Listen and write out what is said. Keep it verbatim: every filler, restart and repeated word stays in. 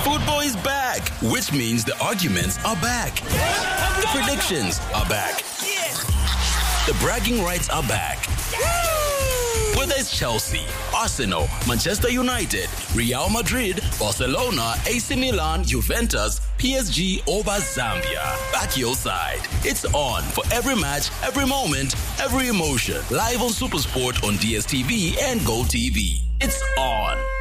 Football is back, which means the arguments are back. The predictions are back. The bragging rights are back. Whether it's Chelsea, Arsenal, Manchester United, Real Madrid, Barcelona, A C Milan, Juventus, P S G, or Zambia, back your side. It's on for every match, every moment, every emotion. Live on SuperSport on D S T V and Go T V. It's on.